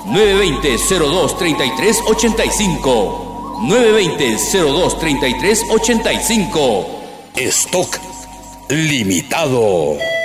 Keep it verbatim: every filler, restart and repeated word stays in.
nueve dos cero, cero dos tres tres ocho cinco. nueve dos cero, cero dos tres tres ocho cinco. Stock limitado.